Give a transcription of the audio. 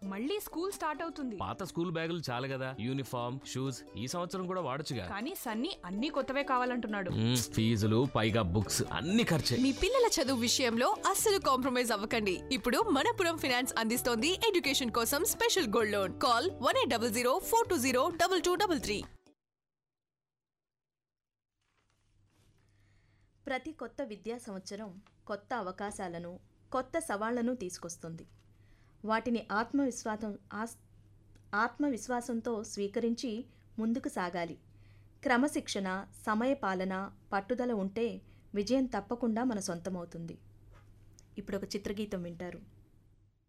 మళ్ళీ school start అవుతుంది. పాత స్కూల్ బ్యాగులు చాలు కదా, యూనిఫామ్ షూస్ ఈ సంవత్సరం కూడా వాడొచ్చుగా. కానీ సన్నీ అన్ని కొత్తవే కావాలంటున్నాడు. ఫీజులు పైగా బుక్స్ అన్ని ఖర్చే. మీ పిల్లల చదువు విషయంలో అస్సలు కాంప్రమైజ్ అవ్వకండి. ఇప్పుడు మనపురం ఫైనాన్స్ అందిస్తోంది ఎడ్యుకేషన్ కోసం స్పెషల్ గోల్డ్ లోన్. కాల్ 1800 420 2233. ప్రతి కొత్త విద్యా సంవత్సరం కొత్త అవకాశాలను, కొత్త సవాళ్లను తీసుకొస్తుంది. వాటిని ఆత్మవిశ్వాసంతో స్వీకరించి ముందుకు సాగాలి. క్రమశిక్షణ, సమయపాలన, పట్టుదల ఉంటే విజయం తప్పకుండా మన సొంతమవుతుంది. ఇప్పుడు ఒక చిత్రగీతం వింటారు.